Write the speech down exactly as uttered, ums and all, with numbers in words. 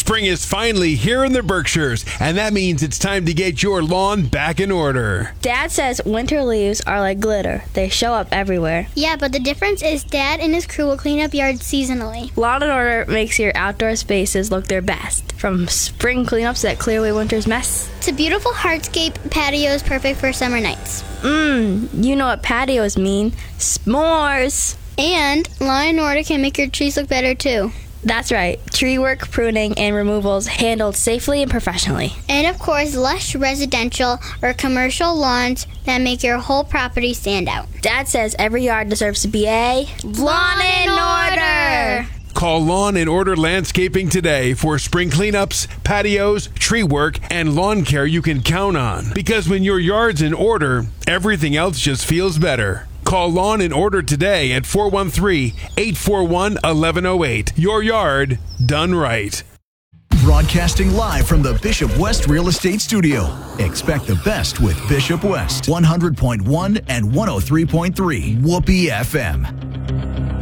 Spring is finally here in the Berkshires, and that means it's time to get your lawn back in order. Dad says winter leaves are like glitter. They show up everywhere. Yeah, but the difference is Dad and his crew will clean up yards seasonally. Lawn and Order makes your outdoor spaces look their best. From spring cleanups that clear away winter's mess to beautiful hardscape patios perfect for summer nights. Mmm, you know what patios mean. S'mores! And Lawn and Order can make your trees look better too. That's right. Tree work, pruning, and removals handled safely and professionally. And of course, lush residential or commercial lawns that make your whole property stand out. Dad says every yard deserves to be a Lawn and Order! Call Lawn and Order Landscaping today for spring cleanups, patios, tree work, and lawn care you can count on. Because when your yard's in order, everything else just feels better. Call Lawn and Order today at four one three, eight four one, one one zero eight. Your yard done right. Broadcasting live from the Bishop West Real Estate Studio. Expect the best with Bishop West. one hundred point one and one oh three point three Whoopee F M.